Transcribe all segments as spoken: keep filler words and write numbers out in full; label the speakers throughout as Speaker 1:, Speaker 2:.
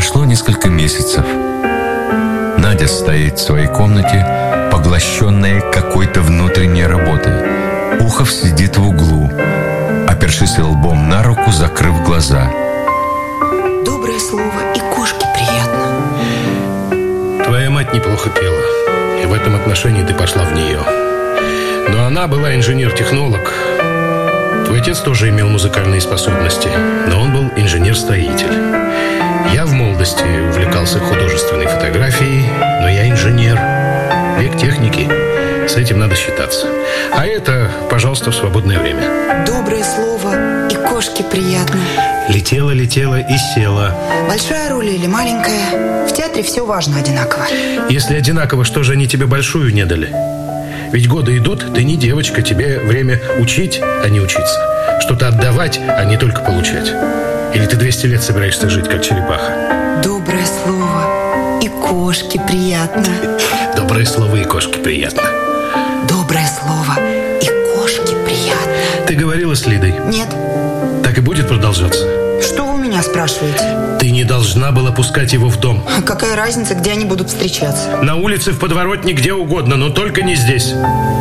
Speaker 1: Прошло несколько месяцев. Надя стоит в своей комнате, поглощенная какой-то внутренней работой. Ухов сидит в углу, опершись лбом на руку, закрыв глаза.
Speaker 2: Доброе слово и кошке приятно.
Speaker 3: Твоя мать неплохо пела, и в этом отношении ты пошла в нее. Но она была инженер-технолог. Твой отец тоже имел музыкальные способности, но он был инженер-строитель. Я в молодости увлекался художественной фотографией, но я инженер. Век техники. С этим надо считаться. А это, пожалуйста, в свободное время.
Speaker 2: Доброе слово и кошке приятно.
Speaker 3: Летела, летела и села.
Speaker 2: Большая роль или маленькая? В театре все важно одинаково.
Speaker 3: Если одинаково, что же они тебе большую не дали? Ведь годы идут, ты не девочка, тебе время учить, а не учиться. Что-то отдавать, а не только получать. Или ты двести лет собираешься жить, как черепаха?
Speaker 2: Доброе слово и кошке приятно.
Speaker 3: Доброе слово и кошке приятно.
Speaker 2: Доброе слово и кошке приятно.
Speaker 3: Ты говорила с Лидой?
Speaker 2: Нет.
Speaker 3: Так и будет продолжаться?
Speaker 2: Что вы у меня спрашиваете?
Speaker 3: Ты не должна была пускать его в дом.
Speaker 2: Какая разница, где они будут встречаться?
Speaker 3: На улице, в подворотне, где угодно, но только не здесь.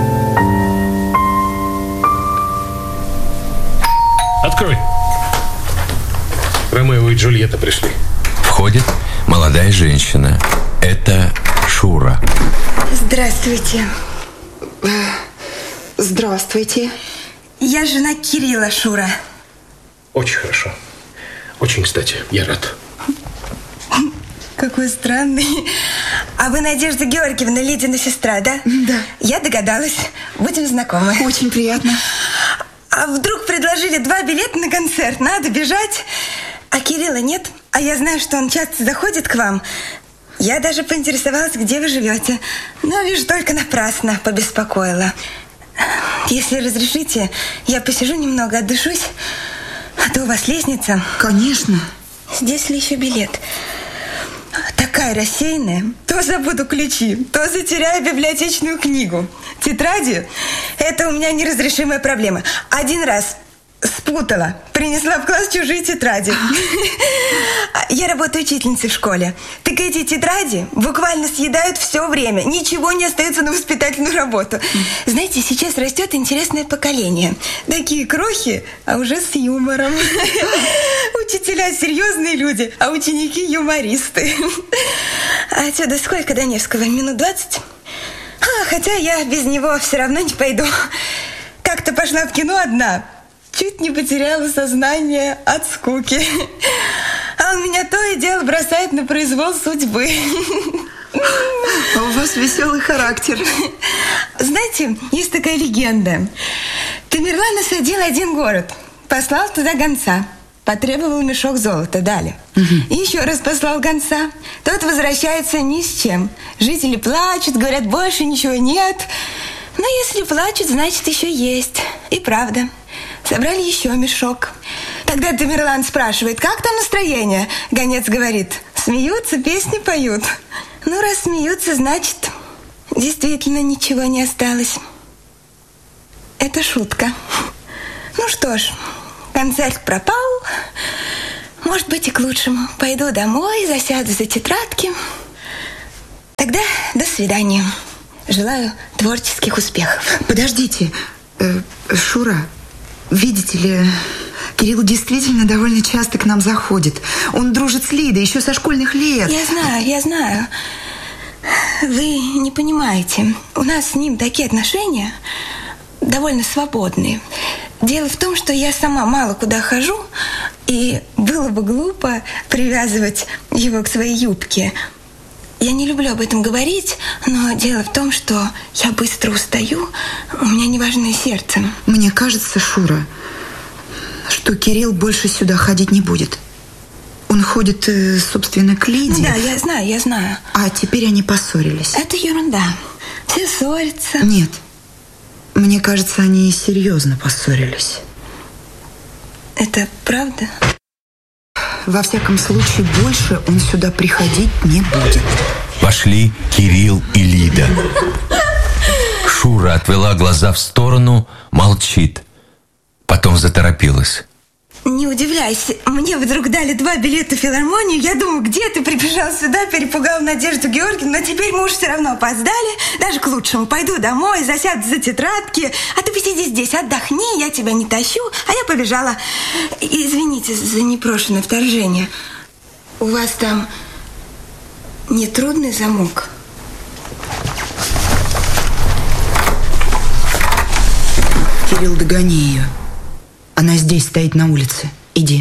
Speaker 3: Открой. Ромео и Джульетта пришли.
Speaker 1: Входит молодая женщина. Это Шура.
Speaker 4: Здравствуйте.
Speaker 2: Здравствуйте.
Speaker 4: Я жена Кирилла, Шура.
Speaker 3: Очень хорошо. Очень кстати, я рад.
Speaker 4: Какой странный. А вы Надежда Георгиевна, Лидина сестра, да?
Speaker 2: Да.
Speaker 4: Я догадалась. Будем знакомы.
Speaker 2: Очень приятно.
Speaker 4: А вдруг предложили два билета на концерт? Надо бежать. А Кирилла нет. А я знаю, что он часто заходит к вам. Я даже поинтересовалась, где вы живете. Но, вижу, только напрасно побеспокоила. Если разрешите, я посижу немного, отдышусь. А то у вас лестница.
Speaker 2: Конечно.
Speaker 4: Здесь ли еще билет? Такая рассеянная. То забуду ключи, то затеряю библиотечную книгу. Тетради – это у меня неразрешимая проблема. Один раз спутала, принесла в класс чужие тетради. Я работаю учительницей в школе. Так эти тетради буквально съедают все время. Ничего не остается на воспитательную работу. Знаете, сейчас растет интересное поколение. Такие крохи, а уже с юмором. Учителя серьезные люди, а ученики юмористы. А отсюда сколько до Невского? Минут двадцать? А, хотя я без него все равно не пойду. Как-то пошла в кино одна. Чуть не потеряла сознание от скуки. А он меня то и дело бросает на произвол судьбы.
Speaker 2: А у вас веселый характер.
Speaker 4: Знаете, есть такая легенда. Тамерлан осадил один город, послал туда гонца, потребовал мешок золота, дали. Угу. И еще раз послал гонца. Тот возвращается ни с чем. Жители плачут, говорят, больше ничего нет. Но если плачут, значит, еще есть. И правда. Собрали еще мешок. Тогда Тамерлан спрашивает, как там настроение? Гонец говорит, смеются, песни поют. Ну, раз смеются, значит, действительно ничего не осталось. Это шутка. Ну что ж, концерт пропал. Может быть, и к лучшему. Пойду домой, засяду за тетрадки. Тогда до свидания. Желаю творческих успехов.
Speaker 2: Подождите, э, Шура, видите ли, Кирилл действительно довольно часто к нам заходит. Он дружит с Лидой еще со школьных лет.
Speaker 4: Я знаю, я знаю. Вы не понимаете. У нас с ним такие отношения довольно свободные. Дело в том, что я сама мало куда хожу, и было бы глупо привязывать его к своей юбке. Я не люблю об этом говорить, но дело в том, что я быстро устаю, у меня неважное сердце.
Speaker 2: Мне кажется, Шура, что Кирилл больше сюда ходить не будет. Он ходит, собственно, к Лиде.
Speaker 4: Ну да, я знаю, я знаю.
Speaker 2: А теперь они поссорились.
Speaker 4: Это ерунда. Все ссорятся.
Speaker 2: Нет. Мне кажется, они серьезно поссорились.
Speaker 4: Это правда?
Speaker 2: Во всяком случае, больше он сюда приходить не будет.
Speaker 1: Вошли Кирилл и Лида. Шура отвела глаза в сторону, молчит. Потом заторопилась.
Speaker 4: Не удивляйся, мне вдруг дали два билета в филармонию. Я думаю, где ты прибежал сюда, перепугал Надежду Георгиевну, но теперь мы уж все равно опоздали. Даже к лучшему. Пойду домой, засяду за тетрадки. А ты посиди здесь, отдохни, я тебя не тащу. А я побежала. Извините за непрошенное вторжение. У вас там нетрудный замок?
Speaker 2: Кирилл, догони ее. Она здесь стоит на улице. Иди.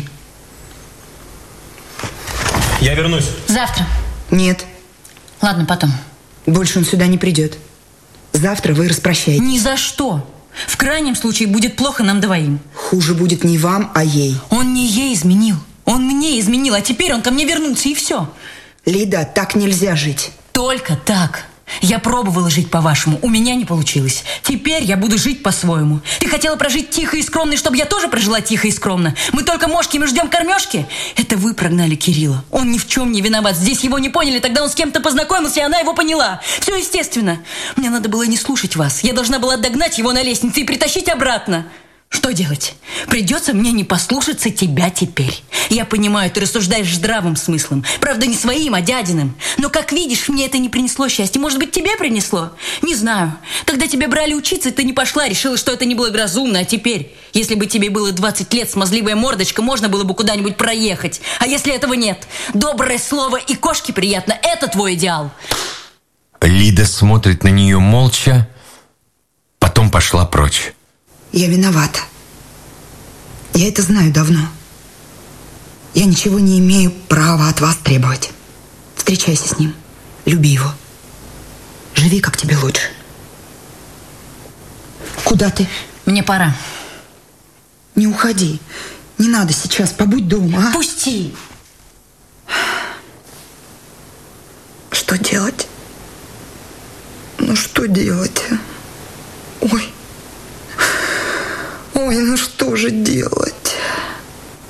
Speaker 5: Я вернусь.
Speaker 6: Завтра.
Speaker 2: Нет.
Speaker 6: Ладно, потом.
Speaker 2: Больше он сюда не придет. Завтра вы распрощаетесь.
Speaker 6: Ни за что. В крайнем случае будет плохо нам двоим.
Speaker 2: Хуже будет не вам, а ей.
Speaker 6: Он не ей изменил. Он мне изменил, а теперь он ко мне вернулся, и все.
Speaker 2: Лида, так нельзя жить.
Speaker 6: Только так. Я пробовала жить по-вашему, у меня не получилось. Теперь я буду жить по-своему. Ты хотела прожить тихо и скромно, чтобы я тоже прожила тихо и скромно? Мы только мошки, мы ждем кормежки? Это вы прогнали Кирилла. Он ни в чем не виноват. Здесь его не поняли, тогда он с кем-то познакомился, и она его поняла. Все естественно. Мне надо было не слушать вас. Я должна была догнать его на лестнице и притащить обратно. Что делать? Придется мне не послушаться тебя теперь. Я понимаю, ты рассуждаешь здравым смыслом. Правда, не своим, а дядиным. Но, как видишь, мне это не принесло счастья. Может быть, тебе принесло? Не знаю. Когда тебя брали учиться, ты не пошла, решила, что это неблагоразумно. А теперь, если бы тебе было двадцать лет, смазливая мордочка, можно было бы куда-нибудь проехать. А если этого нет? Доброе слово и кошке приятно. Это твой идеал.
Speaker 1: Лида смотрит на нее молча, потом пошла прочь.
Speaker 2: Я виновата. Я это знаю давно. Я ничего не имею права от вас требовать. Встречайся с ним. Люби его. Живи, как тебе лучше. Куда ты?
Speaker 6: Мне пора.
Speaker 2: Не уходи. Не надо сейчас. Побудь дома, а?
Speaker 6: Пусти.
Speaker 2: Что делать? Ну, что делать? Ой. Ой, ну что же делать?